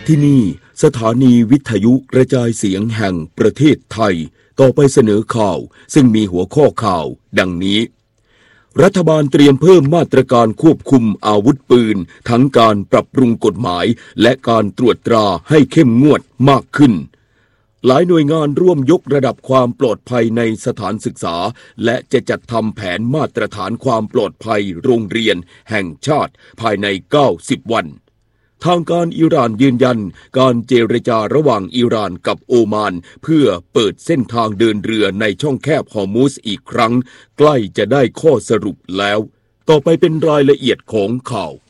ที่นี่สถานีวิทยุกระจายเสียงแห่งประเทศไทยต่อไปเสนอข่าวซึ่งมีหัวข้อข่าวดังนี้รัฐบาลเตรียมเพิ่มมาตรการควบคุมอาวุธปืนทั้งการปรับปรุงกฎหมายและการตรวจตราให้เข้มงวดมากขึ้นหลายหน่วยงานร่วมยกระดับความปลอดภัยในสถานศึกษาและจะจัดทำแผนมาตรฐานความปลอดภัยโรงเรียนแห่งชาติภายใน90 วันทางการอิหร่านยืนยันการเจรจาระหว่างอิหร่านกับโอมานเพื่อเปิดเส้นทางเดินเรือในช่องแคบฮอร์มุซอีกครั้งใกล้จะได้ข้อสรุปแล้วต่อไปเป็นรายละเอียดของข่าว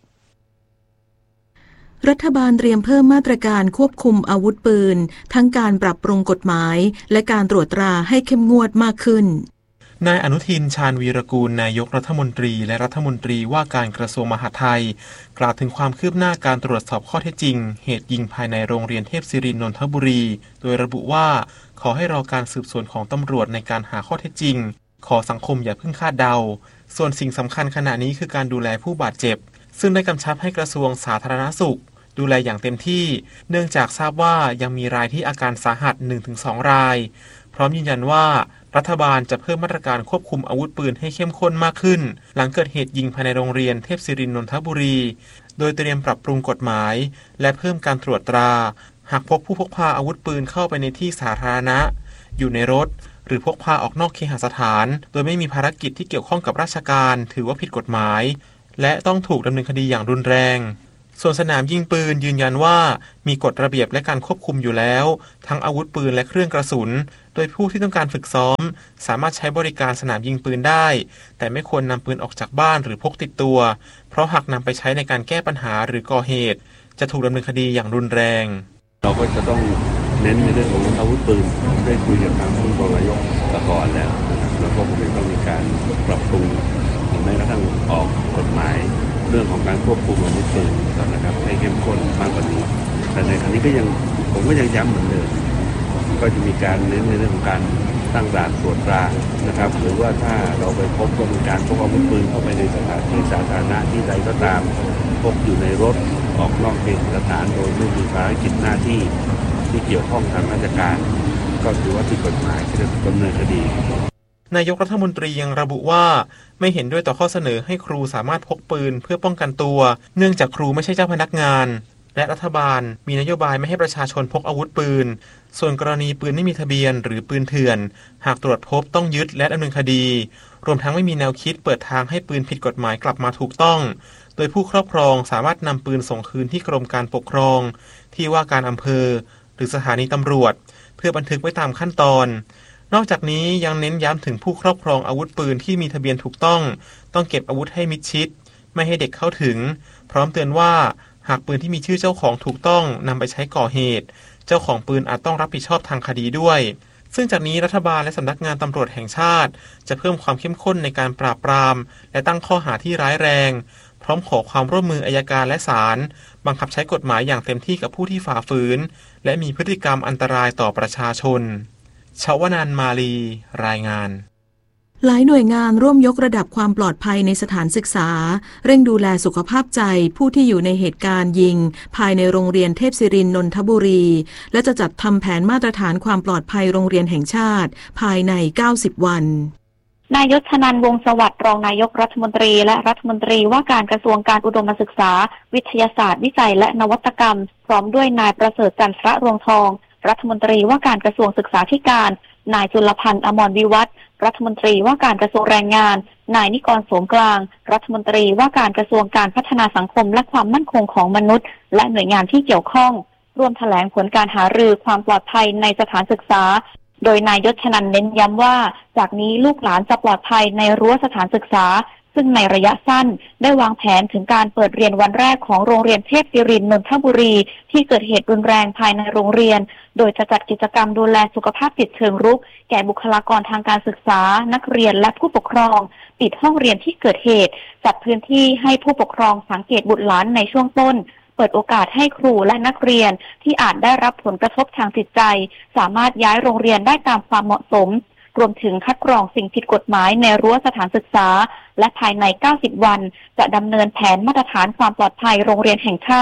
รัฐบาลเตรียมเพิ่มมาตรการควบคุมอาวุธปืนทั้งการปรับปรุงกฎหมายและการตรวจตราให้เข้มงวดมากขึ้นนายอนุทินชาญวีรกูลนายกรัฐมนตรีและรัฐมนตรีว่าการกระทรวงมหาดไทยกล่าวถึงความคืบหน้าการตรวจสอบข้อเท็จจริงเหตุยิงภายในโรงเรียนเทพศิรินทร์นนทบุรีโดยระบุว่าขอให้รอการสืบสวนของตำรวจในการหาข้อเท็จจริงขอสังคมอย่าเพิ่งคาดเดาส่วนสิ่งสำคัญขณะนี้คือการดูแลผู้บาดเจ็บซึ่งได้กำชับให้กระทรวงสาธารณสุขดูแลอย่างเต็มที่เนื่องจากทราบว่ายังมีรายที่อาการสาหัส 1-2 รายพร้อมยืนยันว่ารัฐบาลจะเพิ่มมาตรการควบคุมอาวุธปืนให้เข้มข้นมากขึ้นหลังเกิดเหตุยิงภายในโรงเรียนเทพศิรินทร์นนทบุรีโดยเตรียมปรับปรุงกฎหมายและเพิ่มการตรวจตราหากพบผู้พกพาอาวุธปืนเข้าไปในที่สาธารณะอยู่ในรถหรือพกพาออกนอกเคหสถานโดยไม่มีภารกิจที่เกี่ยวข้องกับราชการถือว่าผิดกฎหมายและต้องถูกดำเนินคดีอย่างรุนแรงส่วนสนามยิงปืนยืนยันว่ามีกฎระเบียบและการควบคุมอยู่แล้วทั้งอาวุธปืนและเครื่องกระสุนโดยผู้ที่ต้องการฝึกซ้อมสามารถใช้บริการสนามยิงปืนได้แต่ไม่ควรนำปืนออกจากบ้านหรือพกติดตัวเพราะหากนำไปใช้ในการแก้ปัญหาหรือก่อเหตุจะถูกดำเนินคดีอย่างรุนแรงเราก็จะต้องเน้นในเรื่องของอาวุธปืนได้คุยกับทางผู้บริหารก่อนแล้วแล้วก็ผมเองต้องมีการปรับปรุงแม้กระทั่งออกกฎหมายเรื่องของการควบคุมอาวุธปืนนะครับให้เข้มข้นมากกว่านี้แต่ในครั้งนี้ผมก็ยังย้ำเหมือนเดิมก็จะมีการเน้นในเรื่องของการตั้งด่านตรวจตรานะครับหรือว่าถ้าเราไปพบว่ามีการพกอาวุธปืนเข้าไปในสถานที่สาธารณะที่ใดก็ตามพกอยู่ในรถออกนอกเคหสถานโดยไม่มีภารกิจหน้าที่เกี่ยวข้องทางราชการก็ถือว่าผิดกฎหมายจะดำเนินคดีนายกรัฐมนตรียังระบุว่าไม่เห็นด้วยต่อข้อเสนอให้ครูสามารถพกปืนเพื่อป้องกันตัวเนื่องจากครูไม่ใช่เจ้าพนักงานและรัฐบาลมีนโยบายไม่ให้ประชาชนพกอาวุธปืนส่วนกรณีปืนไม่มีทะเบียนหรือปืนเถื่อนหากตรวจพบต้องยึดและดำเนินคดีรวมทั้งไม่มีแนวคิดเปิดทางให้ปืนผิดกฎหมายกลับมาถูกต้องโดยผู้ครอบครองสามารถนำปืนส่งคืนที่กรมการปกครองที่ว่าการอำเภอหรือสถานีตำรวจเพื่อบันทึกไว้ตามขั้นตอนนอกจากนี้ยังเน้นย้ำถึงผู้ครอบครองอาวุธปืนที่มีทะเบียนถูกต้องเก็บอาวุธให้มิดชิดไม่ให้เด็กเข้าถึงพร้อมเตือนว่าหากปืนที่มีชื่อเจ้าของถูกต้องนำไปใช้ก่อเหตุเจ้าของปืนอาจต้องรับผิดชอบทางคดีด้วยซึ่งจากนี้รัฐบาลและสำนักงานตำรวจแห่งชาติจะเพิ่มความเข้มข้นในการปราบปรามและตั้งข้อหาที่ร้ายแรงพร้อมขอความร่วมมืออัยการและศาลบังคับใช้กฎหมายอย่างเต็มที่กับผู้ที่ฝ่าฝืนและมีพฤติกรรมอันตรายต่อประชาชนชวนันท์ มาลีรายงานหลายหน่วยงานร่วมยกระดับความปลอดภัยในสถานศึกษาเร่งดูแลสุขภาพใจผู้ที่อยู่ในเหตุการณ์ยิงภายในโรงเรียนเทพศิรินทร์นนทบุรีและจะจัดทำแผนมาตรฐานความปลอดภัยโรงเรียนแห่งชาติภายใน90 วันนายชนันท์วงศ์สวัสดิ์รองนายกรัฐมนตรีและรัฐมนตรีว่าการกระทรวงการอุดมศึกษาวิทยาศาสตร์วิจัยและนวัตกรรมพร้อมด้วยนายประเสริฐจันทระรวงทองรัฐมนตรีว่าการกระทรวงศึกษาธิการนายจุลพันธ์อมรวิวัฒน์รัฐมนตรีว่าการกระทรวงแรงงานนายนิกรโสมกลางรัฐมนตรีว่าการกระทรวงการพัฒนาสังคมและความมั่นคงของมนุษย์และหน่วยงานที่เกี่ยวข้องร่วมแถลงผลการหารือความปลอดภัยในสถานศึกษาโดยนายชนันท์เน้นย้ำว่าจากนี้ลูกหลานจะปลอดภัยในรั้วสถานศึกษาซึ่งในระยะสั้นได้วางแผนถึงการเปิดเรียนวันแรกของโรงเรียนเทพศิรินทร์นนทบุรีที่เกิดเหตุรุนแรงภายในโรงเรียนโดยจะจัดกิจกรรมดูแลสุขภาพจิตเชิงรุกแก่บุคลากรทางการศึกษานักเรียนและผู้ปกครองปิดห้องเรียนที่เกิดเหตุจัดพื้นที่ให้ผู้ปกครองสังเกตบุตรหลานในช่วงต้นเปิดโอกาสให้ครูและนักเรียนที่อาจได้รับผลกระทบทางจิตใจสามารถย้ายโรงเรียนได้ตามความเหมาะสมรวมถึงคัดกรองสิ่งผิดกฎหมายในรั้วสถานศึกษาและภายใน90 วันจะดำเนินแผนมาตรฐานความปลอดภัยโรงเรียนแห่งชาติ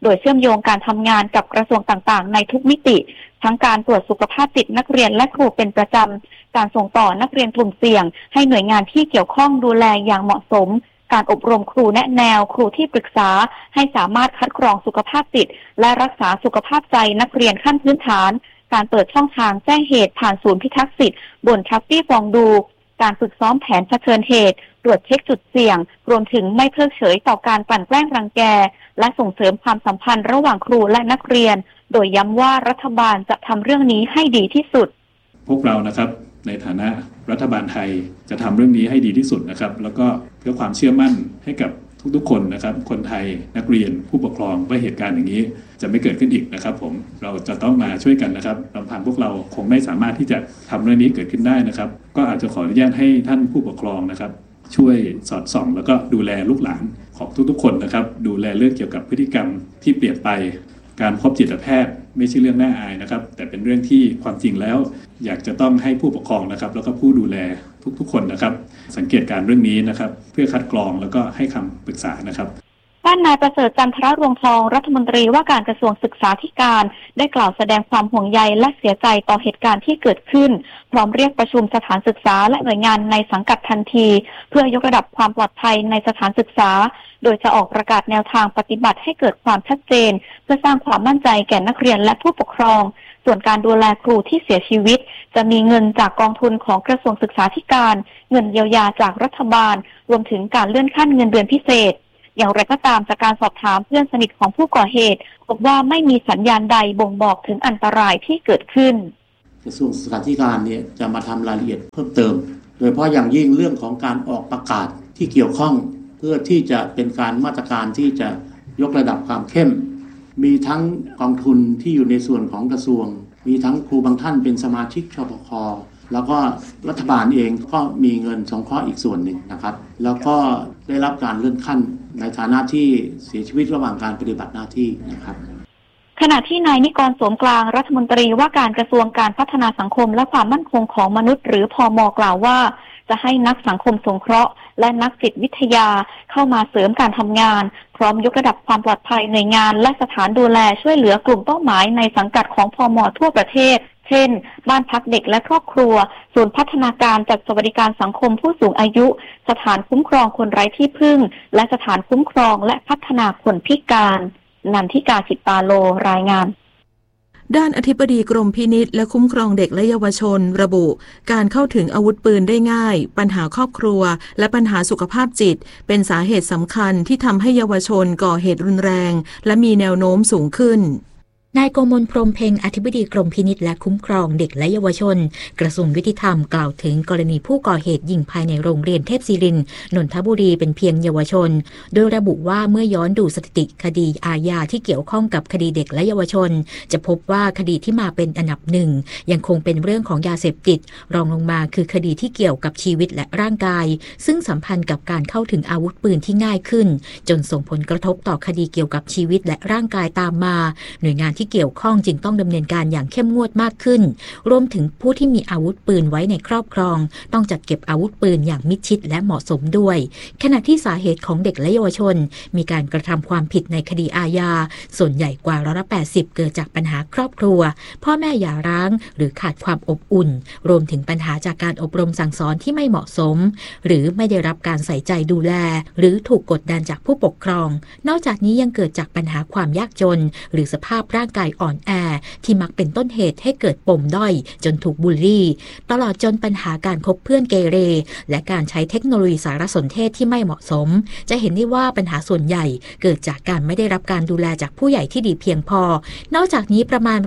โดยเชื่อมโยงการทำงานกับกระทรวงต่างๆในทุกมิติทั้งการตรวจสุขภาพจิตนักเรียนและครูเป็นประจำการส่งต่อนักเรียนกลุ่มเสี่ยงให้หน่วยงานที่เกี่ยวข้องดูแลอย่างเหมาะสมการอบรมครูแนะแนวครูที่ปรึกษาให้สามารถคัดกรองสุขภาพจิตและรักษาสุขภาพใจนักเรียนขั้นพื้นฐานการเปิดช่องทางแจ้งเหตุผ่านศูนย์พิทักษ์สิทธิ์บนทัฟฟี่ฟองดูการฝึกซ้อมแผนเผชิญเหตุตรวจเช็คจุดเสี่ยงรวมถึงไม่เพิกเฉยต่อการกลั่นแกล้งรังแกและส่งเสริมความสัมพันธ์ระหว่างครูและนักเรียนโดยย้ำว่ารัฐบาลจะทำเรื่องนี้ให้ดีที่สุดพวกเรานะครับในฐานะรัฐบาลไทยจะทำเรื่องนี้ให้ดีที่สุดนะครับแล้วก็เพื่อความเชื่อมั่นให้กับทุกๆคนนะครับคนไทยนักเรียนผู้ปกครองว่าเหตุการณ์อย่างนี้จะไม่เกิดขึ้นอีกนะครับเราจะต้องมาช่วยกันนะครับลำพังพวกเราคงไม่สามารถที่จะทำเรื่องนี้เกิดขึ้นได้นะครับก็อาจจะขออนุญาตให้ท่านผู้ปกครองนะครับช่วยสอดส่องแล้วก็ดูแลลูกหลานของทุกๆคนนะครับดูแลเรื่องเกี่ยวกับพฤติกรรมที่เปลี่ยนไปการพบจิตแพทย์ไม่ใช่เรื่องน่าอายนะครับแต่เป็นเรื่องที่ความจริงแล้วอยากจะต้องให้ผู้ปกครองนะครับแล้วก็ผู้ดูแลทุกๆคนนะครับสังเกตการเรื่องนี้นะครับเพื่อคัดกรองแล้วก็ให้คำปรึกษานะครับด้านนายประเสริฐจันทรรวงทองรัฐมนตรีว่าการกระทรวงศึกษาธิการได้กล่าวแสดงความห่วงใยและเสียใจต่อเหตุการณ์ที่เกิดขึ้นพร้อมเรียกประชุมสถานศึกษาและหน่วยงานในสังกัดทันทีเพื่อยกระดับความปลอดภัยในสถานศึกษาโดยจะออกประกาศแนวทางปฏิบัติให้เกิดความชัดเจนเพื่อสร้างความมั่นใจแก่นักเรียนและผู้ปกครองส่วนการดูแลครูที่เสียชีวิตจะมีเงินจากกองทุนของกระทรวงศึกษาธิการเงินเยียวยาจากรัฐบาลรวมถึงการเลื่อนขั้นเงินเดือนพิเศษอย่างไรก็ตามจากการสอบถามเพื่อนสนิทของผู้ก่อเหตุพบว่าไม่มีสัญญาณใดบ่งบอกถึงอันตรายที่เกิดขึ้นกระทรวงศึกษาธิการเนี่ยจะมาทำรายละเอียดเพิ่มเติมโดยเฉพาะอย่างยิ่งเรื่องของการออกประกาศที่เกี่ยวข้องเพื่อที่จะเป็นการมาตรการที่จะยกระดับความเข้มมีทั้งกองทุนที่อยู่ในส่วนของกระทรวงมีทั้งครูบางท่านเป็นสมาชิกชปค.แล้วก็รัฐบาลเองก็มีเงินสงเคราะห์อีกส่วนหนึ่งนะครับแล้วก็ได้รับการเลื่อนขั้นในฐานะที่เสียชีวิตระหว่างการปฏิบัติหน้าที่นะครับขณะที่นายนิกร โสมกลางรัฐมนตรีว่าการกระทรวงการพัฒนาสังคมและความมั่นคงของมนุษย์หรือพม.กล่าวว่าจะให้นักสังคมสงเคราะห์และนักจิตวิทยาเข้ามาเสริมการทำงานพร้อมยกระดับความปลอดภัยหน่วยงานและสถานดูแลช่วยเหลือกลุ่มเป้าหมายในสังกัดของพม.ทั่วประเทศเช่นบ้านพักเด็กและครอบครัวศูนย์พัฒนาการจัดสวัสดิการสังคมผู้สูงอายุสถานคุ้มครองคนไร้ที่พึ่งและสถานคุ้มครองและพัฒนาคนพิการนันทิกา จิตตาโลรายงานด้านอธิบดีกรมพินิจและคุ้มครองเด็กและเยาวชนระบุการเข้าถึงอาวุธปืนได้ง่ายปัญหาครอบครัวและปัญหาสุขภาพจิตเป็นสาเหตุสำคัญที่ทำให้เยาวชนก่อเหตุรุนแรงและมีแนวโน้มสูงขึ้นนายโกมล พรหมเพ็งอธิบดีกรมพินิจและคุ้มครองเด็กและเยาวชนกระทรวงยุติธรรมกล่าวถึงกรณีผู้ก่อเหตุยิงภายในโรงเรียนเทพศิรินทร์นนทบุรีเป็นเพียงเยาวชนโดยระบุว่าเมื่อย้อนดูสถิติคดีอาญาที่เกี่ยวข้องกับคดีเด็กและเยาวชนจะพบว่าคดีที่มาเป็นอันดับหนึ่งยังคงเป็นเรื่องของยาเสพติดรองลงมาคือคดีที่เกี่ยวกับชีวิตและร่างกายซึ่งสัมพันธ์กับการเข้าถึงอาวุธปืนที่ง่ายขึ้นจนส่งผลกระทบต่อคดีเกี่ยวกับชีวิตและร่างกายตามมาหน่วยงานที่เกี่ยวข้องจึงต้องดำเนินการอย่างเข้มงวดมากขึ้นรวมถึงผู้ที่มีอาวุธปืนไว้ในครอบครองต้องจัดเก็บอาวุธปืนอย่างมิดชิดและเหมาะสมด้วยขณะที่สาเหตุของเด็กและเยาวชนมีการกระทำความผิดในคดีอาญาส่วนใหญ่กว่า80%เกิดจากปัญหาครอบครัวพ่อแม่หย่าร้างหรือขาดความอบอุ่นรวมถึงปัญหาจากการอบรมสั่งสอนที่ไม่เหมาะสมหรือไม่ได้รับการใส่ใจดูแลหรือถูกกดดันจากผู้ปกครองนอกจากนี้ยังเกิดจากปัญหาความยากจนหรือสภาพร่างกายอ่อนแอที่มักเป็นต้นเหตุให้เกิดปมด้อยจนถูกบูลลี่ตลอดจนปัญหาการคบเพื่อนเกเรและการใช้เทคโนโลยีสารสนเทศที่ไม่เหมาะสมจะเห็นได้ว่าปัญหาส่วนใหญ่เกิดจากการไม่ได้รับการดูแลจากผู้ใหญ่ที่ดีเพียงพอนอกจากนี้ประมาณ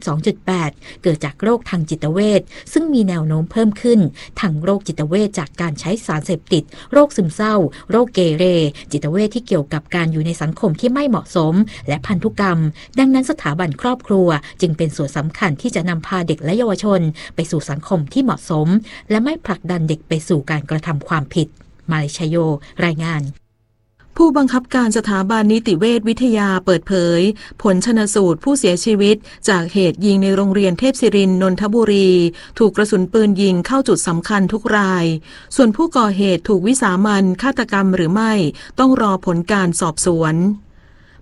12.8%เกิดจากโรคทางจิตเวชซึ่งมีแนวโน้มเพิ่มขึ้นทั้งโรคจิตเวชจากการใช้สารเสพติดโรคซึมเศร้าโรคเกเรจิตเวชที่เกี่ยวกับการอยู่ในสังคมที่ไม่เหมาะสมและพันธุกรรมดังนั้นสถาบันครอบครัวจึงเป็นส่วนสำคัญที่จะนำพาเด็กและเยาวชนไปสู่สังคมที่เหมาะสมและไม่ผลักดันเด็กไปสู่การกระทำความผิดมาเลชโยรายงานผู้บังคับการสถาบันนิติเวชวิทยาเปิดเผยผลชันสูตรผู้เสียชีวิตจากเหตุยิงในโรงเรียนเทพศิรินทร์นนทบุรีถูกกระสุนปืนยิงเข้าจุดสำคัญทุกรายส่วนผู้ก่อเหตุถูกวิสามัญฆาตกรรมหรือไม่ต้องรอผลการสอบสวน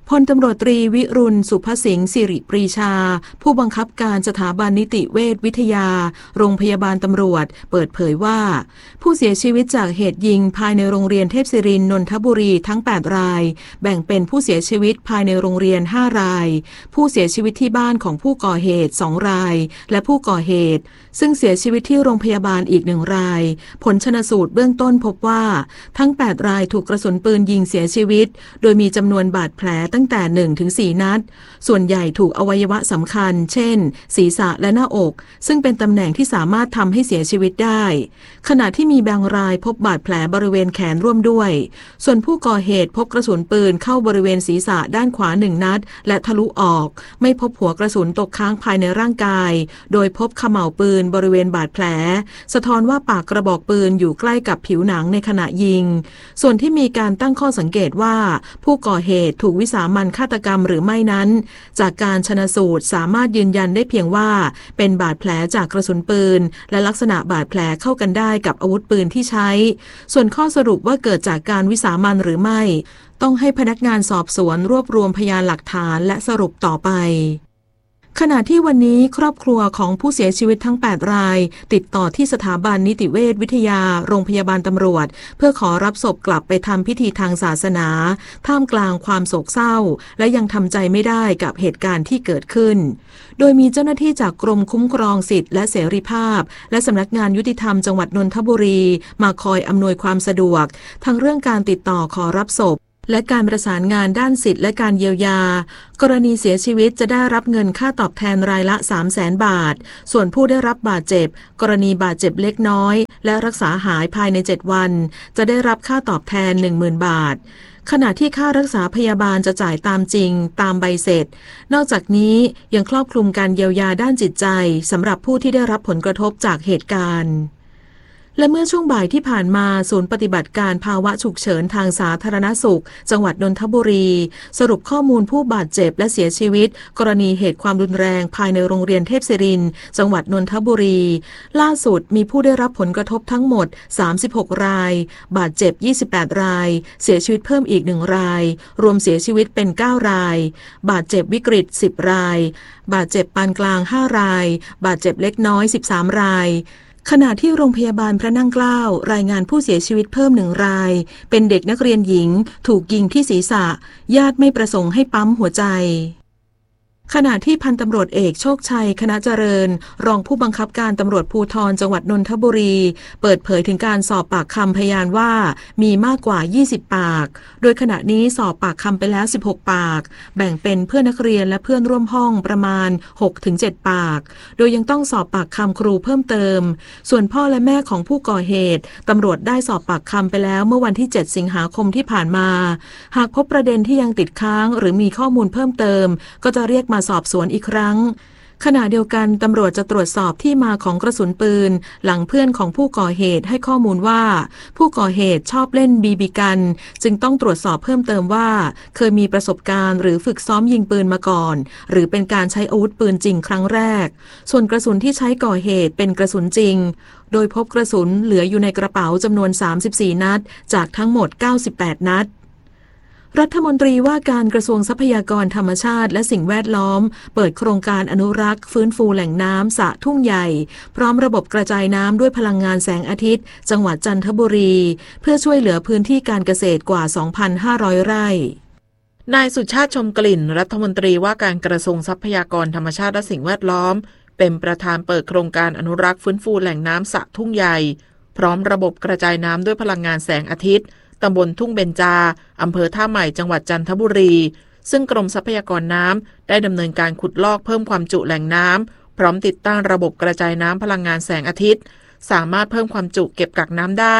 พลตำรวจตรีวิรุณสุภสิงห์สิริปรีชาผู้บังคับการสถาบันนิติเวชวิทยาโรงพยาบาลตำรวจเปิดเผยว่าผู้เสียชีวิตจากเหตุยิงภายในโรงเรียนเทพศิรินทร์นนทบุรีทั้ง8รายแบ่งเป็นผู้เสียชีวิตภายในโรงเรียน5รายผู้เสียชีวิตที่บ้านของผู้ก่อเหตุ2รายและผู้ก่อเหตุซึ่งเสียชีวิตที่โรงพยาบาลอีก1รายผลชันสูตรเบื้องต้นพบว่าทั้ง8รายถูกกระสุนปืนยิงเสียชีวิตโดยมีจำนวนบาดแผลตั้งแต่1 ถึง 4 นัดส่วนใหญ่ถูกอวัยวะสำคัญเช่นศีรษะและหน้าอกซึ่งเป็นตำแหน่งที่สามารถทำให้เสียชีวิตได้ขณะที่มีบางรายพบบาดแผลบริเวณแขนร่วมด้วยส่วนผู้ก่อเหตุพบกระสุนปืนเข้าบริเวณศีรษะด้านขวา1 นัดและทะลุออกไม่พบหัวกระสุนตกค้างภายในร่างกายโดยพบเขม่าวปืนบริเวณบาดแผลสะท้อนว่าปากกระบอกปืนอยู่ใกล้กับผิวหนังในขณะยิงส่วนที่มีการตั้งข้อสังเกตว่าผู้ก่อเหตุถูกวิสามัญฆาตกรรมหรือไม่นั้นจากการชันสูตรสามารถยืนยันได้เพียงว่าเป็นบาดแผลจากกระสุนปืนและลักษณะบาดแผลเข้ากันได้กับอาวุธปืนที่ใช้ส่วนข้อสรุปว่าเกิดจากการวิสามัญหรือไม่ต้องให้พนักงานสอบสวนรวบรวมพยานหลักฐานและสรุปต่อไปขณะที่วันนี้ครอบครัวของผู้เสียชีวิตทั้ง8รายติดต่อที่สถาบันนิติเวชวิทยาโรงพยาบาลตำรวจเพื่อขอรับศพกลับไปทำพิธีทางศาสนาท่ามกลางความโศกเศร้าและยังทำใจไม่ได้กับเหตุการณ์ที่เกิดขึ้นโดยมีเจ้าหน้าที่จากกรมคุ้มครองสิทธิและเสรีภาพและสำนักงานยุติธรรมจังหวัดนนทบุรีมาคอยอำนวยความสะดวกทั้งเรื่องการติดต่อขอรับศพและการประสานงานด้านสิทธิและการเยียวยากรณีเสียชีวิตจะได้รับเงินค่าตอบแทนรายละ 300,000 บาทส่วนผู้ได้รับบาดเจ็บกรณีบาดเจ็บเล็กน้อยและรักษาหายภายใน7วันจะได้รับค่าตอบแทน 10,000 บาทขณะที่ค่ารักษาพยาบาลจะจ่ายตามจริงตามใบเสร็จนอกจากนี้ยังครอบคลุมการเยียวยาด้านจิตใจสำหรับผู้ที่ได้รับผลกระทบจากเหตุการณ์และเมื่อช่วงบ่ายที่ผ่านมาศูนย์ปฏิบัติการภาวะฉุกเฉินทางสาธารณสุขจังหวัดนนทบุรีสรุปข้อมูลผู้บาดเจ็บและเสียชีวิตกรณีเหตุความรุนแรงภายในโรงเรียนเทพศิรินทร์จังหวัดนนทบุรีล่าสุดมีผู้ได้รับผลกระทบทั้งหมด36รายบาดเจ็บ28รายเสียชีวิตเพิ่มอีก1รายรวมเสียชีวิตเป็น9รายบาดเจ็บวิกฤต10รายบาดเจ็บปานกลาง5รายบาดเจ็บเล็กน้อย13รายขณะที่โรงพยาบาลพระนั่งเกล้ารายงานผู้เสียชีวิตเพิ่ม1รายเป็นเด็กนักเรียนหญิงถูกยิงที่ศีรษะญาติไม่ประสงค์ให้ปั๊มหัวใจขณะที่พันตำรวจเอกโชคชัยคณะเจริญรองผู้บังคับการตำรวจภูธรจังหวัดนนทบุรีเปิดเผยถึงการสอบปากคำพยานว่ามีมากกว่า20ปากโดยขณะนี้สอบปากคำไปแล้ว16ปากแบ่งเป็นเพื่อนนักเรียนและเพื่อนร่วมห้องประมาณ 6-7 ปากโดยยังต้องสอบปากคำครูเพิ่มเติมส่วนพ่อและแม่ของผู้ก่อเหตุตำรวจได้สอบปากคำไปแล้วเมื่อวันที่7สิงหาคมที่ผ่านมาหากพบประเด็นที่ยังติดค้างหรือมีข้อมูลเพิ่มเติมก็จะเรียกมาสอบสวนอีกครั้งขณะเดียวกันตำรวจจะตรวจสอบที่มาของกระสุนปืนหลังเพื่อนของผู้ก่อเหตุให้ข้อมูลว่าผู้ก่อเหตุชอบเล่นบีบีกันจึงต้องตรวจสอบเพิ่มเติมว่าเคยมีประสบการณ์หรือฝึกซ้อมยิงปืนมาก่อนหรือเป็นการใช้อาวุธปืนจริงครั้งแรกส่วนกระสุนที่ใช้ก่อเหตุเป็นกระสุนจริงโดยพบกระสุนเหลืออยู่ในกระเป๋าจำนวน34นัดจากทั้งหมด98นัดรัฐมนตรีว่าการกระทรวงทรัพยากรธรรมชาติและสิ่งแวดล้อมเปิดโครงการอนุรักษ์ฟื้นฟูแหล่งน้ำสระทุ่งใหญ่พร้อมระบบกระจายน้ำด้วยพลังงานแสงอาทิตย์จังหวัดจันทบุรีเพื่อช่วยเหลือพื้นที่การเกษตรกว่า 2,500 ไร่นายสุชาติชมกลิ่นรัฐมนตรีว่าการกระทรวงทรัพยากรธรรมชาติและสิ่งแวดล้อมเป็นประธานเปิดโครงการอนุรักษ์ฟื้นฟูแหล่งน้ำสระทุ่งใหญ่พร้อมระบบกระจายน้ำด้วยพลังงานแสงอาทิตย์ตำบลทุ่งเบญจาอำเภอท่าใหม่จังหวัดจันทบุรีซึ่งกรมทรัพยากรน้ำได้ดำเนินการขุดลอกเพิ่มความจุแหล่งน้ำพร้อมติดตั้งระบบกระจายน้ำพลังงานแสงอาทิตย์สามารถเพิ่มความจุเก็บกักน้ำได้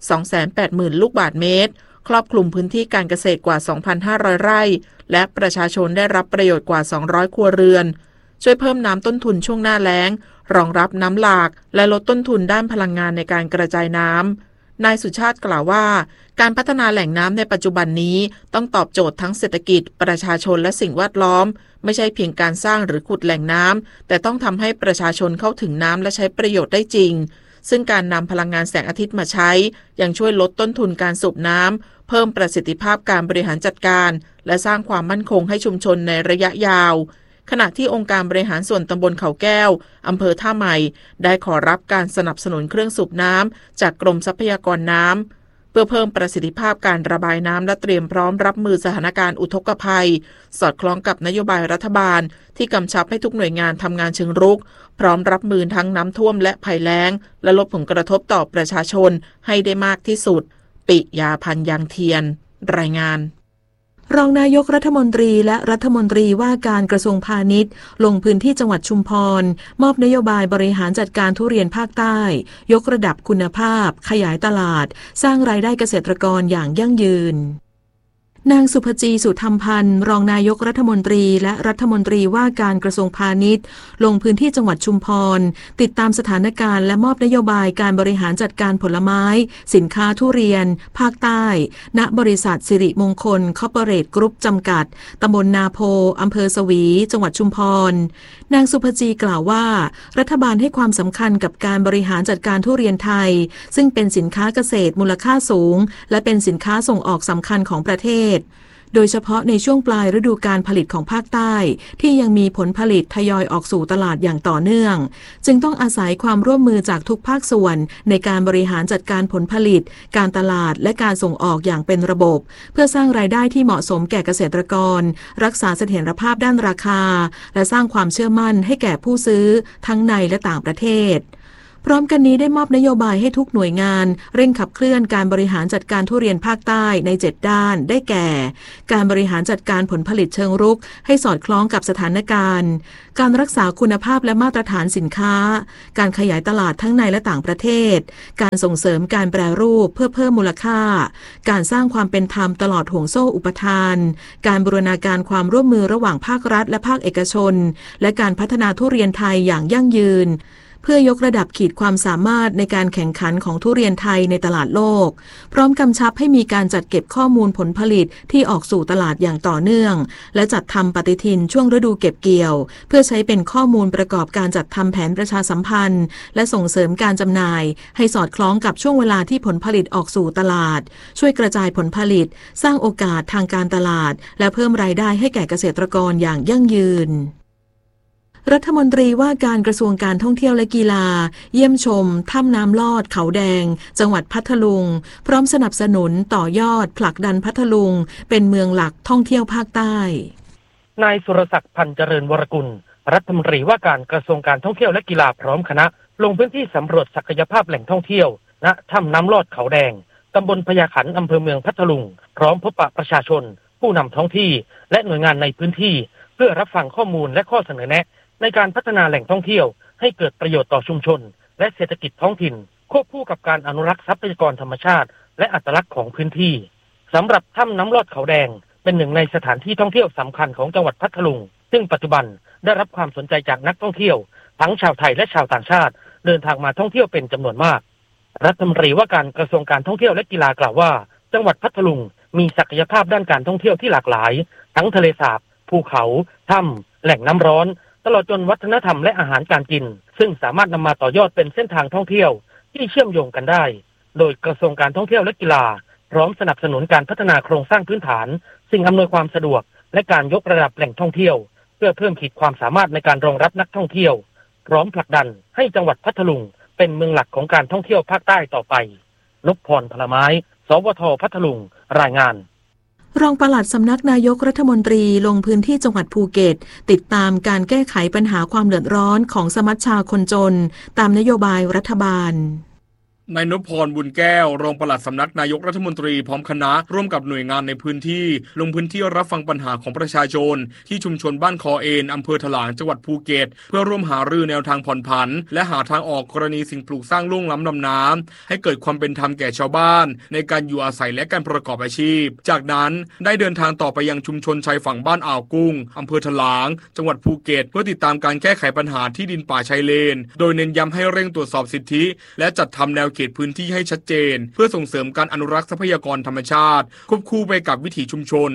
280,000 ลูกบาศก์เมตรครอบคลุมพื้นที่การเกษตรกว่า 2,500 ไร่และประชาชนได้รับประโยชน์กว่า200ครัวเรือนช่วยเพิ่มน้ำต้นทุนช่วงหน้าแล้งรองรับน้ำหลากและลดต้นทุนด้านพลังงานในการกระจายน้ำนายสุชาติกล่าวว่าการพัฒนาแหล่งน้ำในปัจจุบันนี้ต้องตอบโจทย์ทั้งเศรษฐกิจประชาชนและสิ่งแวดล้อมไม่ใช่เพียงการสร้างหรือขุดแหล่งน้ำแต่ต้องทำให้ประชาชนเข้าถึงน้ำและใช้ประโยชน์ได้จริงซึ่งการนำพลังงานแสงอาทิตย์มาใช้ยังช่วยลดต้นทุนการสูบน้ำเพิ่มประสิทธิภาพการบริหารจัดการและสร้างความมั่นคงให้ชุมชนในระยะยาวขณะที่องค์การบริหารส่วนตำบลเขาแก้วอำเภอท่าใหม่ได้ขอรับการสนับสนุนเครื่องสูบน้ำจากกรมทรัพยากรน้ำเพื่อเพิ่มประสิทธิภาพการระบายน้ำและเตรียมพร้อมรับมือสถานการณ์อุทกภัยสอดคล้องกับนโยบายรัฐบาลที่กำชับให้ทุกหน่วยงานทำงานเชิงรุกพร้อมรับมือทั้งน้ำท่วมและภัยแล้งและลดผลกระทบต่อประชาชนให้ได้มากที่สุดปิยาพันธ์ยังเทียนรายงานรองนายกรัฐมนตรีและรัฐมนตรีว่าการกระทรวงพาณิชย์ลงพื้นที่จังหวัดชุมพรมอบนโยบายบริหารจัดการทุเรียนภาคใต้ยกระดับคุณภาพขยายตลาดสร้างรายได้เกษตรกรอย่างยั่งยืนนางสุภจีสุธรรมพันธ์รองนายกรัฐมนตรีและรัฐมนตรีว่าการกระทรวงพาณิชย์ลงพื้นที่จังหวัดชุมพรติดตามสถานการณ์และมอบนโยบายการบริหารจัดการผลไม้สินค้าทุเรียนภาคใต้ณบริษัทสิริมงคลคอร์ปอเรทกรุ๊ปจำกัดตำบลนาโพอำเภอสวีจังหวัดชุมพรนางสุภจีกล่าวว่ารัฐบาลให้ความสำคัญกับการบริหารจัดการทุเรียนไทยซึ่งเป็นสินค้าเกษตรมูลค่าสูงและเป็นสินค้าส่งออกสำคัญของประเทศโดยเฉพาะในช่วงปลายฤดูการผลิตของภาคใต้ที่ยังมีผลผลิตทยอยออกสู่ตลาดอย่างต่อเนื่องจึงต้องอาศัยความร่วมมือจากทุกภาคส่วนในการบริหารจัดการผลผลิตการตลาดและการส่งออกอย่างเป็นระบบเพื่อสร้างรายได้ที่เหมาะสมแก่เกษตรกรรักษาเสถียรภาพด้านราคาและสร้างความเชื่อมั่นให้แก่ผู้ซื้อทั้งในและต่างประเทศพร้อมกันนี้ได้มอบนโยบายให้ทุกหน่วยงานเร่งขับเคลื่อนการบริหารจัดการทุเรียนภาคใต้ใน7ด้านได้แก่การบริหารจัดการผลผลิตเชิงรุกให้สอดคล้องกับสถานการณ์การรักษาคุณภาพและมาตรฐานสินค้าการขยายตลาดทั้งในและต่างประเทศการส่งเสริมการแปรรูปเพื่อเพิ่มมูลค่าการสร้างความเป็นธรรมตลอดห่วงโซ่อุปทานการบูรณาการความร่วมมือระหว่างภาครัฐและภาคเอกชนและการพัฒนาทุเรียนไทยอย่างยั่งยืนเพื่อยกระดับขีดความสามารถในการแข่งขันของทุเรียนไทยในตลาดโลกพร้อมกำชับให้มีการจัดเก็บข้อมูลผลผลิตที่ออกสู่ตลาดอย่างต่อเนื่องและจัดทำปฏิทินช่วงฤดูเก็บเกี่ยวเพื่อใช้เป็นข้อมูลประกอบการจัดทำแผนประชาสัมพันธ์และส่งเสริมการจำหน่ายให้สอดคล้องกับช่วงเวลาที่ผลผลิตออกสู่ตลาดช่วยกระจายผลผลิตสร้างโอกาสทางการตลาดและเพิ่มรายได้ให้แก่เกษตรกรอย่างยั่งยืนรัฐมนตรีว่าการกระทรวงการท่องเที่ยวและกีฬาเยี่ยมชมถ้ำน้ำลอดเขาแดงจังหวัดพัทลุงพร้อมสนับสนุนต่อยอดผลักดันพัทลุงเป็นเมืองหลักท่องเที่ยวภาคใต้นายสุรศักดิ์พันธ์เจริญวรกุลรัฐมนตรีว่าการกระทรวงการท่องเที่ยวและกีฬาพร้อมคณะลงพื้นที่สำรวจศักยภาพแหล่งท่องเที่ยวณถ้ำน้ำลอดเขาแดงตำบลพญาขันธ์อำเภอเมืองพัทลุงพร้อมพบปะประชาชนผู้นำท้องที่และหน่วยงานในพื้นที่เพื่อรับฟังข้อมูลและข้อเสนอแนะในการพัฒนาแหล่งท่องเที่ยวให้เกิดประโยชน์ต่อชุมชนและเศรษฐกิจท้องถิ่นควบคู่กับการอนุรักษ์ทรัพยากรธรรมชาติและอัตลักษณ์ของพื้นที่สำหรับถ้ำน้ำลอดเขาแดงเป็นหนึ่งในสถานที่ท่องเที่ยวสำคัญของจังหวัดพัทลุงซึ่งปัจจุบันได้รับความสนใจจากนักท่องเที่ยวทั้งชาวไทยและชาวต่างชาติเดินทางมาท่องเที่ยวเป็นจำนวนมากรัฐมนตรีว่าการกระทรวงการท่องเที่ยวและกีฬากล่าวว่าจังหวัดพัทลุงมีศักยภาพด้านการท่องเที่ยวที่หลากหลายทั้งทะเลสาบภูเขาถ้ำแหล่งน้ำร้อนตลอดจนวัฒนธรรมและอาหารการกินซึ่งสามารถนำมาต่อยอดเป็นเส้นทางท่องเที่ยวที่เชื่อมโยงกันได้โดยกระทรวงการท่องเที่ยวและกีฬาพร้อมสนับสนุนการพัฒนาโครงสร้างพื้นฐานสิ่งอำนวยความสะดวกและการยกระดับแหล่งท่องเที่ยวเพื่อเพิ่มขีดความสามารถในการรองรับนักท่องเที่ยวพร้อมผลักดันให้จังหวัดพัทลุงเป็นเมืองหลักของการท่องเที่ยวภาคใต้ต่อไปนพพรพลไม้สวท.พัทลุงรายงานรองปลัดสำนักนายกรัฐมนตรีลงพื้นที่จังหวัดภูเก็ตติดตามการแก้ไขปัญหาความเดือดร้อนของสมัชชาคนจนตามนโยบายรัฐบาลนายนพพรบุญแก้วรองปลัดสำนักนายกรัฐมนตรีพร้อมคณะร่วมกับหน่วยงานในพื้นที่ลงพื้นที่รับฟังปัญหาของประชาชนที่ชุมชนบ้านคอเอนอำเภอถลางจังหวัดภูเก็ตเพื่อร่วมหารือแนวทางผ่อนผันและหาทางออกกรณีสิ่งปลูกสร้างลุ่งล้ำลำน้ำให้เกิดความเป็นธรรมแก่ชาวบ้านในการอยู่อาศัยและการประกอบอาชีพจากนั้นได้เดินทางต่อไปยังชุมชนชายฝั่งบ้านอ่าวกุ้งอำเภอถลางจังหวัดภูเก็ตเพื่อติดตามการแก้ไขปัญหาที่ดินป่าชายเลนโดยเน้นย้ำให้เร่งตรวจสอบสิทธิและจัดทำแนวเขตพื้นที่ให้ชัดเจนเพื่อส่งเสริมการอนุรักษ์ทรัพยากรธรรมชาติควบคู่ไปกับวิถีชุมชน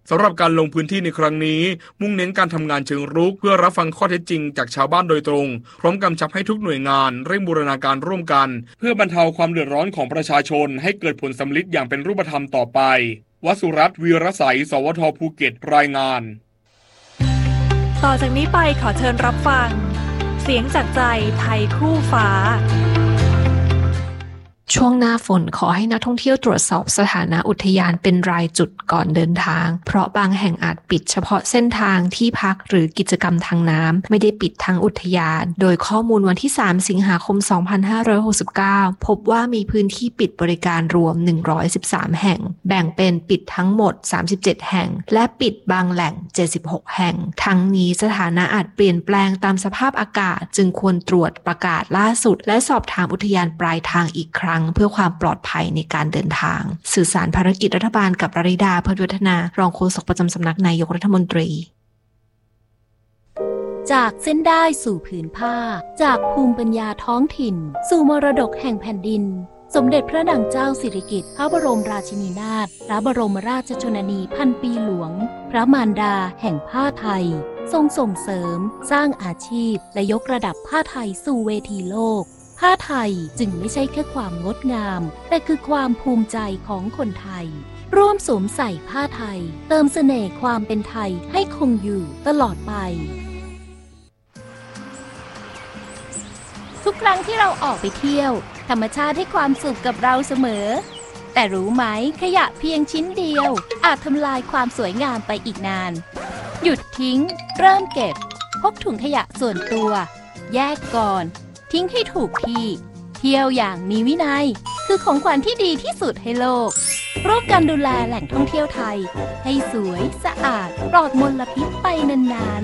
สำหรับการลงพื้นที่ในครั้งนี้มุ่งเน้นการทำงานเชิงรุกเพื่อรับฟังข้อเท็จจริงจากชาวบ้านโดยตรงพร้อมกำชับให้ทุกหน่วยงานเร่งบูรณาการร่วมกันเพื่อบรรเทาความเดือดร้อนของประชาชนให้เกิดผลสำลิดอย่างเป็นรูปธรรมต่อไปวสุรัตน์ วีรใส สวท.ภูเก็ตรายงานต่อจากนี้ไปขอเชิญรับฟังเสียงจากใจไทยคู่ฟ้าช่วงหน้าฝนขอให้นักท่องเที่ยวตรวจสอบสถานะอุทยานเป็นรายจุดก่อนเดินทางเพราะบางแห่งอาจปิดเฉพาะเส้นทางที่พักหรือกิจกรรมทางน้ำไม่ได้ปิดทั้งอุทยานโดยข้อมูลวันที่3สิงหาคม2569พบว่ามีพื้นที่ปิดบริการรวม113แห่งแบ่งเป็นปิดทั้งหมด37แห่งและปิดบางแหล่ง76แห่งทั้งนี้สถานะอาจเปลี่ยนแปลงตามสภาพอากาศจึงควรตรวจประกาศล่าสุดและสอบถามอุทยานปลายทางอีกครั้งเพื่อความปลอดภัยในการเดินทางสื่อสารภารกิจรัฐบาลกับปริดา เพิร์ทวัฒนารองโฆษกประจำสำนักนายกรัฐมนตรีจากเส้นได้สู่ผืนผ้าจากภูมิปัญญาท้องถิ่นสู่มรดกแห่งแผ่นดินสมเด็จพระนางเจ้าสิริกิติ์พระบรมราชินีนาถพระบรมราชชนนีพันปีหลวงพระมารดาแห่งผ้าไทยทรงส่งเสริมสร้างอาชีพและยกระดับผ้าไทยสู่เวทีโลกผ้าไทยจึงไม่ใช่แค่ความงดงามแต่คือความภูมิใจของคนไทยร่วมสวมใส่ผ้าไทยเติมเสน่ห์ความเป็นไทยให้คงอยู่ตลอดไปทุกครั้งที่เราออกไปเที่ยวธรรมชาติให้ความสุขกับเราเสมอแต่รู้ไหมขยะเพียงชิ้นเดียวอาจทำลายความสวยงามไปอีกนานหยุดทิ้งเริ่มเก็บพกถุงขยะส่วนตัวแยกก่อนทิ้งให้ถูกที่เที่ยวอย่างมีวินัยคือของขวัญที่ดีที่สุดให้โลกร่วมกันดูแลแหล่งท่องเที่ยวไทยให้สวยสะอาดปลอดมลพิษไปนาน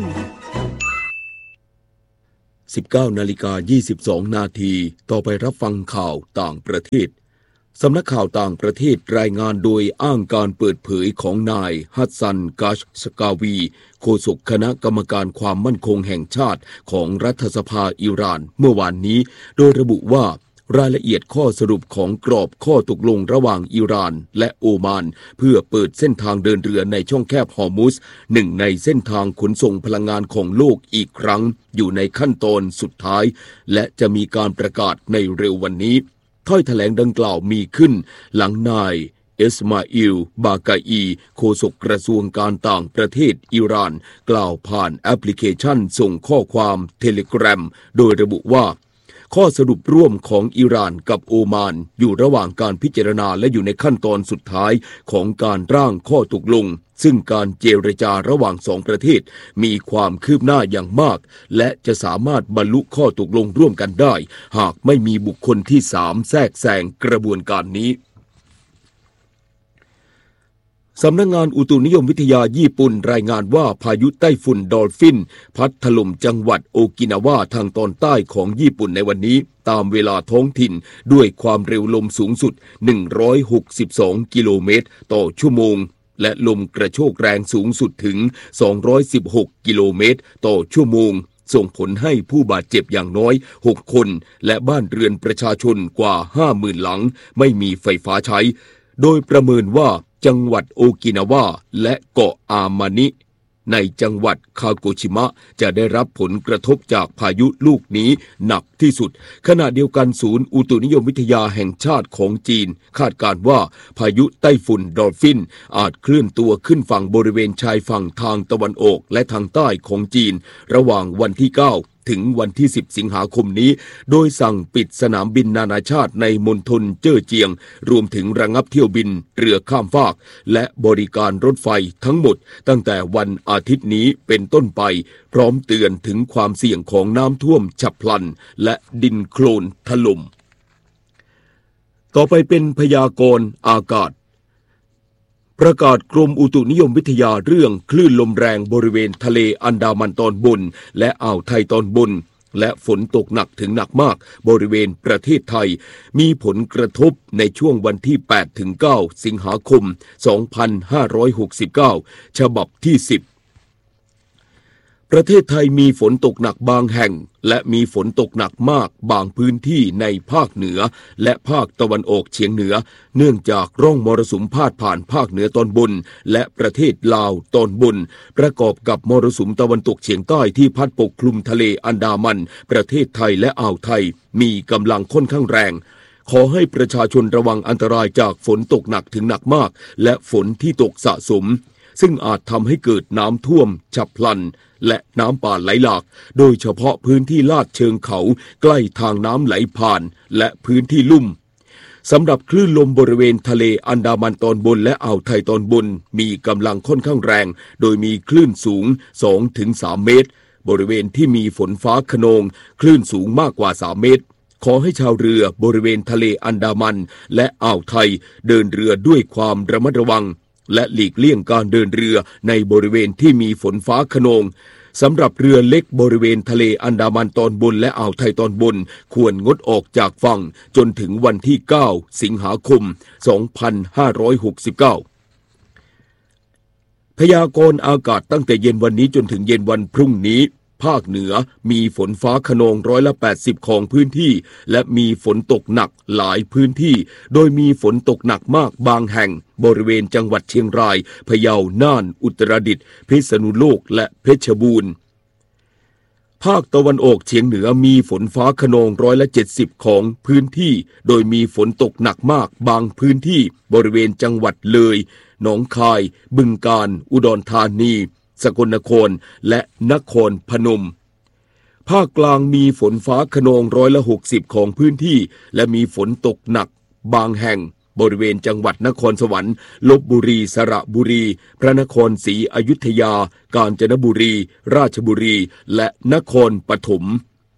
ๆ 19:22 นาทีต่อไปรับฟังข่าวต่างประเทศสำนักข่าวต่างประเทศรายงานโดยอ้างการเปิดเผยของนายฮัสซัน กาชสกาวีโฆษกคณะกรรมการความมั่นคงแห่งชาติของรัฐสภาอิหร่านเมื่อวานนี้โดยระบุว่ารายละเอียดข้อสรุปของกรอบข้อตกลงระหว่างอิหร่านและโอมานเพื่อเปิดเส้นทางเดินเรือในช่องแคบฮอร์มุซหนึ่งในเส้นทางขนส่งพลังงานของโลกอีกครั้งอยู่ในขั้นตอนสุดท้ายและจะมีการประกาศในเร็ววันนี้ถ้อยแถลงดังกล่าวมีขึ้นหลังนายเอสมาอิล บากาอีโฆษกกระทรวงการต่างประเทศอิหร่านกล่าวผ่านแอปพลิเคชันส่งข้อความเทเลกราฟโดยระบุว่าข้อสรุปร่วมของอิหร่านกับโอมานอยู่ระหว่างการพิจารณาและอยู่ในขั้นตอนสุดท้ายของการร่างข้อตกลงซึ่งการเจรจาระหว่างสองประเทศมีความคืบหน้าอย่างมากและจะสามารถบรรลุข้อตกลงร่วมกันได้หากไม่มีบุคคลที่3แทรกแซงกระบวนการนี้สำนักงานอุตุนิยมวิทยาญี่ปุ่นรายงานว่าพายุไต้ฝุ่นดอลฟินพัดถล่มจังหวัดโอกินาวาทางตอนใต้ของญี่ปุ่นในวันนี้ตามเวลาท้องถิ่นด้วยความเร็วลมสูงสุด162กิโลเมตรต่อชั่วโมงและลมกระโชกแรงสูงสุดถึง216กิโลเมตรต่อชั่วโมงส่งผลให้ผู้บาดเจ็บอย่างน้อย6คนและบ้านเรือนประชาชนกว่า 50,000 หลังไม่มีไฟฟ้าใช้โดยประเมินว่าจังหวัดโอกินาวาและเกาะอามานิในจังหวัดคาโกชิมะจะได้รับผลกระทบจากพายุลูกนี้หนักที่สุดขณะเดียวกันศูนย์อุตุนิยมวิทยาแห่งชาติของจีนคาดการณ์ว่าพายุไต้ฝุ่นดอลฟินอาจเคลื่อนตัวขึ้นฝั่งบริเวณชายฝั่งทางตะวันออกและทางใต้ของจีนระหว่างวันที่9ถึงวันที่10สิงหาคมนี้โดยสั่งปิดสนามบินนานาชาติในมณฑลเจ้อเจียงรวมถึงระงับเที่ยวบินเรือข้ามฟากและบริการรถไฟทั้งหมดตั้งแต่วันอาทิตย์นี้เป็นต้นไปพร้อมเตือนถึงความเสี่ยงของน้ำท่วมฉับพลันและดินโคลนถล่มต่อไปเป็นพยากรณ์อากาศประกาศกรมอุตุนิยมวิทยาเรื่องคลื่นลมแรงบริเวณทะเลอันดามันตอนบนและอ่าวไทยตอนบนและฝนตกหนักถึงหนักมากบริเวณประเทศไทยมีผลกระทบในช่วงวันที่8ถึง9สิงหาคม2569ฉบับที่10 ประเทศไทยมีฝนตกหนักบางแห่งและมีฝนตกหนักมากบางพื้นที่ในภาคเหนือและภาคตะวันออกเฉียงเหนือเนื่องจากร่องมรสุมพาดผ่านภาคเหนือตอนบนและประเทศลาวตอนบนประกอบกับมรสุมตะวันตกเฉียงใต้ที่พัดปกคลุมทะเลอันดามันประเทศไทยและอ่าวไทยมีกำลังค่อนข้างแรงขอให้ประชาชนระวังอันตรายจากฝนตกหนักถึงหนักมากและฝนที่ตกสะสมซึ่งอาจทำให้เกิดน้ำท่วมฉับพลันและน้ำป่าไหลหลากโดยเฉพาะพื้นที่ลาดเชิงเขาใกล้ทางน้ำไหลผ่านและพื้นที่ลุ่มสำหรับคลื่นลมบริเวณทะเลอันดามันตอนบนและอ่าวไทยตอนบนมีกำลังค่อนข้างแรงโดยมีคลื่นสูง 2-3 เมตรบริเวณที่มีฝนฟ้าคะนองคลื่นสูงมากกว่า3 เมตรขอให้ชาวเรือบริเวณทะเลอันดามันและอ่าวไทยเดินเรือด้วยความระมัดระวังและหลีกเลี่ยงการเดินเรือในบริเวณที่มีฝนฟ้าคะนองสำหรับเรือเล็กบริเวณทะเลอันดามันตอนบนและอ่าวไทยตอนบนควรงดออกจากฝั่งจนถึงวันที่9 สิงหาคม 2569 พยากรณ์อากาศตั้งแต่เย็นวันนี้จนถึงเย็นวันพรุ่งนี้ภาคเหนือมีฝนฟ้าคะนอง80%ของพื้นที่และมีฝนตกหนักหลายพื้นที่โดยมีฝนตกหนักมากบางแห่งบริเวณจังหวัดเชียงรายพะเยาน่านอุตรดิตถ์พิษณุโลกและเพชรบูรณ์ภาคตะวันออกเฉียงเหนือมีฝนฟ้าคะนอง70%ของพื้นที่โดยมีฝนตกหนักมากบางพื้นที่บริเวณจังหวัดเลยหนองคายบึงกาฬอุดรธานีสกลนครและนครพนมภาคกลางมีฝนฟ้าคะนอง60%ของพื้นที่และมีฝนตกหนักบางแห่งบริเวณจังหวัดนครสวรรค์ลพบุรีสระบุรีพระนครศรีอยุธยากาญจนบุรีราชบุรีและนครปฐม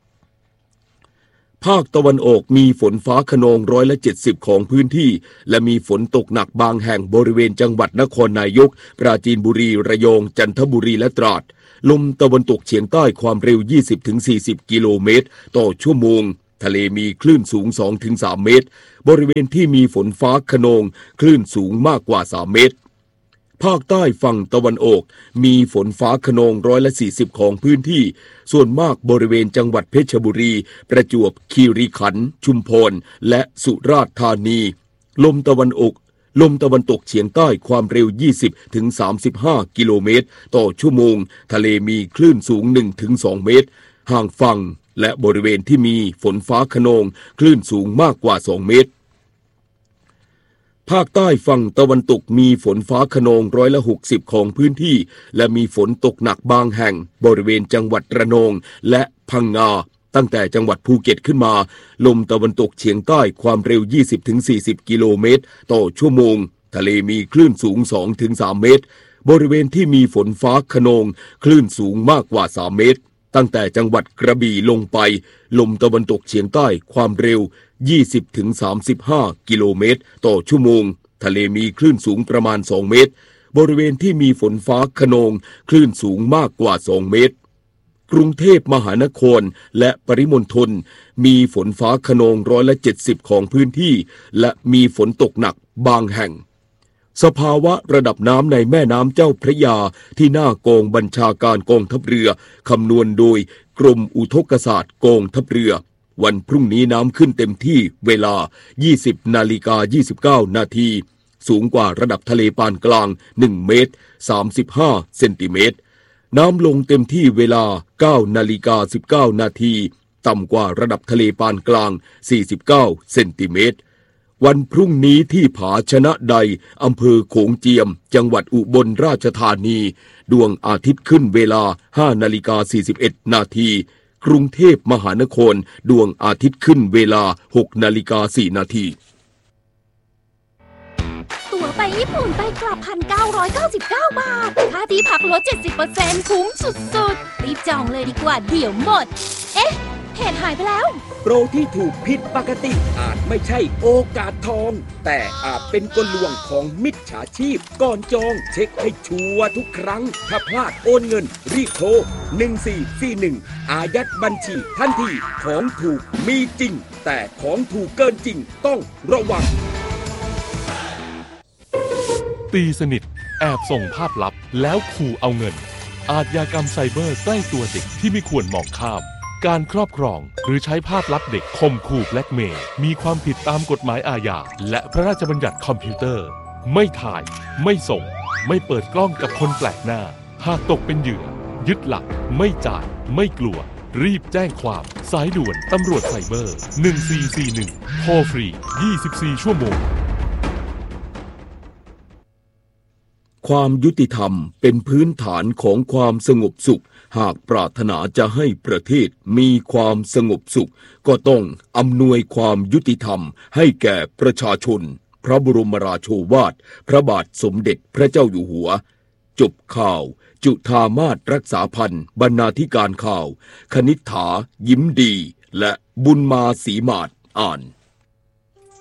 ภาคตะวันออกมีฝนฟ้าคะนอง70%ของพื้นที่และมีฝนตกหนักบางแห่งบริเวณจังหวัดนครนายกปราจีนบุรีระยองจันทบุรีและตราดลมตะวันตกเฉียงใต้ความเร็ว 20-40 กิโลเมตรต่อชั่วโมงทะเลมีคลื่นสูง 2-3 เมตรบริเวณที่มีฝนฟ้าคะนองคลื่นสูงมากกว่า3 เมตรภาคใต้ฝั่งตะวันออกมีฝนฟ้าคะนอง40%ของพื้นที่ส่วนมากบริเวณจังหวัดเพชรบุรีประจวบคีรีขันธ์ชุมพรและสุราษฎร์ธานีลมตะวันตกเฉียงใต้ความเร็ว 20-35 กิโลเมตรต่อชั่วโมงทะเลมีคลื่นสูง 1-2 เมตรห่างฝั่งและบริเวณที่มีฝนฟ้าคะนองคลื่นสูงมากกว่า2 เมตรภาคใต้ฝั่งตะวันตกมีฝนฟ้าคะนอง60%ของพื้นที่และมีฝนตกหนักบางแห่งบริเวณจังหวัดระนองและพังงาตั้งแต่จังหวัดภูเก็ตขึ้นมาลมตะวันตกเฉียงใต้ความเร็ว 20-40 กิโลเมตรต่อชั่วโมงทะเลมีคลื่นสูง 2-3 เมตรบริเวณที่มีฝนฟ้าคะนองคลื่นสูงมากกว่า3 เมตรตั้งแต่จังหวัดกระบี่ลงไปลมตะวันตกเฉียงใต้ความเร็ว 20-35 กิโลเมตรต่อชั่วโมงทะเลมีคลื่นสูงประมาณ2 เมตรบริเวณที่มีฝนฟ้าคะนองคลื่นสูงมากกว่า2 เมตรกรุงเทพมหานครและปริมณฑลมีฝนฟ้าคะนอง70%ของพื้นที่และมีฝนตกหนักบางแห่งสภาวะระดับน้ำในแม่น้ำเจ้าพระยาที่หน้ากองบัญชาการกองทัพเรือคำนวณโดยกรมอุทกศาสตร์กองทัพเรือวันพรุ่งนี้น้ำขึ้นเต็มที่เวลา 20:29 นาทีสูงกว่าระดับทะเลปานกลาง1 เมตร 35 เซนติเมตรน้ำลงเต็มที่เวลา 9:19 นาทีต่ำกว่าระดับทะเลปานกลาง49 เซนติเมตรวันพรุ่งนี้ที่ผาชนะใดอำเภอโขงเจียมจังหวัดอุบลราชธานีดวงอาทิตย์ขึ้นเวลา 5:41 นาทีกรุงเทพมหานครดวงอาทิตย์ขึ้นเวลา 6:04 นาทีตั๋วไปญี่ปุ่นไปกลับ 1,999 บาทค่าที่พักลด 70% คุ้มสุดๆรีบจองเลยดีกว่าเดี๋ยวหมดเอ๊ะเพจหายไปแล้วโปรที่ถูกผิดปกติอาจไม่ใช่โอกาสทองแต่อาจเป็นกลลวงของมิจฉาชีพก่อนจองเช็คให้ชัวร์ทุกครั้งถ้าพลาดโอนเงินรีบโทร1441อายัดบัญชีทันทีของถูกมีจริงแต่ของถูกเกินจริงต้องระวังตีสนิทแอบส่งภาพลับแล้วขู่เอาเงินอาชญากรรมไซเบอร์ใกล้ตัวเด็กที่ไม่ควรมองข้ามการครอบครองหรือใช้ภาพลับเด็กข่มขู่แบล็กเมย์มีความผิดตามกฎหมายอาญาและพระราชบัญญัติคอมพิวเตอร์ไม่ถ่ายไม่ส่งไม่เปิดกล้องกับคนแปลกหน้าหากตกเป็นเหยื่อยึดหลักไม่จ่ายไม่กลัวรีบแจ้งความสายด่วนตำรวจไซเบอร์1441โทรฟรี24ชั่วโมงความยุติธรรมเป็นพื้นฐานของความสงบสุขหากปรารถนาจะให้ประเทศมีความสงบสุขก็ต้องอำนวยความยุติธรรมให้แก่ประชาชนพระบรมราโชวาทพระบาทสมเด็จพระเจ้าอยู่หัวจบข่าวจุฑามาศรักษาพันธ์บรรณาธิการข่าวคณิษฐายิ้มดีและบุญมาศรีมาศอ่าน